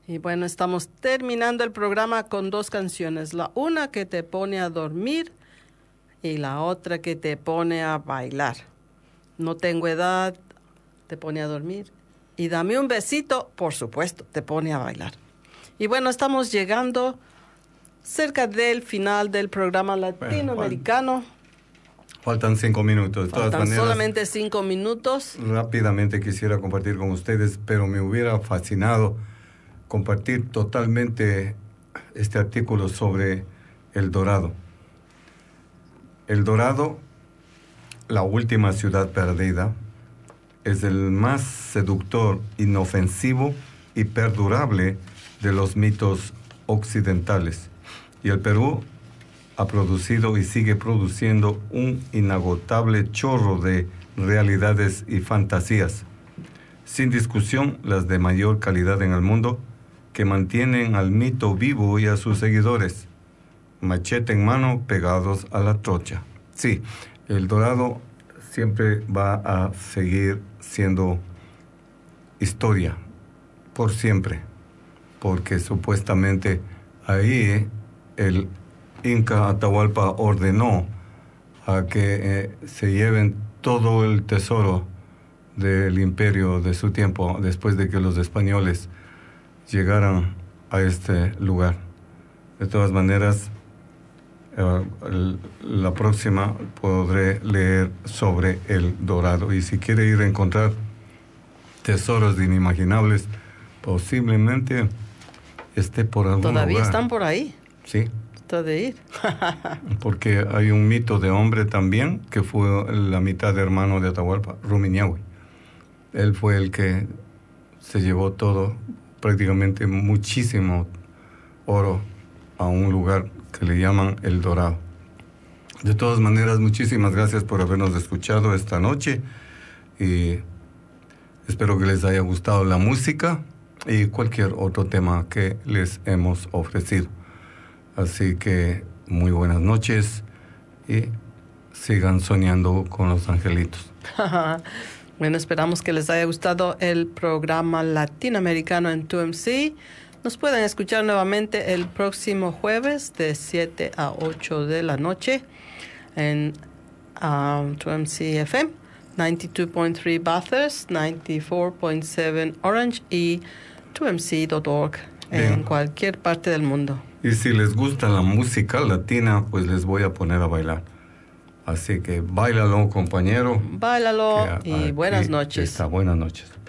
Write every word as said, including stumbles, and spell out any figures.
Y bueno, estamos terminando el programa con dos canciones. La una que te pone a dormir y la otra que te pone a bailar. No tengo edad, te pone a dormir. Y dame un besito, por supuesto, te pone a bailar. Y bueno, estamos llegando cerca del final del programa latinoamericano. Bueno, faltan cinco minutos. De Faltan todas maneras, solamente cinco minutos. Rápidamente quisiera compartir con ustedes, pero me hubiera fascinado compartir totalmente este artículo sobre El Dorado. El Dorado, la última ciudad perdida, es el más seductor, inofensivo y perdurable de los mitos occidentales. Y el Perú ha producido y sigue produciendo un inagotable chorro de realidades y fantasías, sin discusión las de mayor calidad en el mundo, que mantienen al mito vivo y a sus seguidores, machete en mano, pegados a la trocha. Sí, El Dorado siempre va a seguir siendo historia, por siempre, porque supuestamente ahí el Inca Atahualpa ordenó a que eh, se lleven todo el tesoro del imperio de su tiempo, después de que los españoles llegaran a este lugar. De todas maneras, eh, el, la próxima podré leer sobre El Dorado. Y si quiere ir a encontrar tesoros inimaginables, posiblemente esté por algún lugar. Todavía están por ahí. Sí. Está de ir. Porque hay un mito de hombre también, que fue la mitad de hermano de Atahualpa, Rumiñahui. Él fue el que se llevó todo, prácticamente muchísimo oro, a un lugar que le llaman El Dorado. De todas maneras, muchísimas gracias por habernos escuchado esta noche y espero que les haya gustado la música y cualquier otro tema que les hemos ofrecido. Así que muy buenas noches y sigan soñando con los angelitos. Bueno, esperamos que les haya gustado el programa latinoamericano en two M C. Nos pueden escuchar nuevamente el próximo jueves de siete a ocho de la noche en um, two M C F M, ninety-two point three Bathurst, ninety-four point seven Orange y two M C dot org en Bien. Cualquier parte del mundo. Y si les gusta la música latina, pues les voy a poner a bailar. Así que báilalo, compañero. Báilalo y buenas noches. Está, buenas noches.